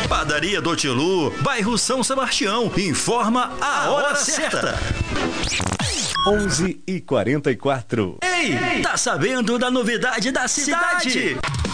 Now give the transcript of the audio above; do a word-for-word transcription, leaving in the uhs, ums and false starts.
Padaria do Tilu, bairro São Sebastião. Informa a hora certa. onze e quarenta e quatro. Ei, tá sabendo da novidade da cidade?